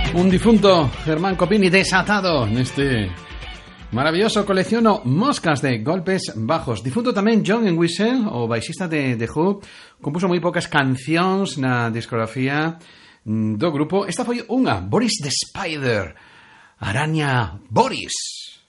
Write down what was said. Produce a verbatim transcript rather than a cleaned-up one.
Un difunto Germán Copini desatado neste maravilloso colecciono Moscas de golpes bajos. Difunto tamén John Entwistle, o baixista de The Who, compuso moi poucas cancións na discografía do grupo. Esta foi unha, Boris the Spider, Araña Boris.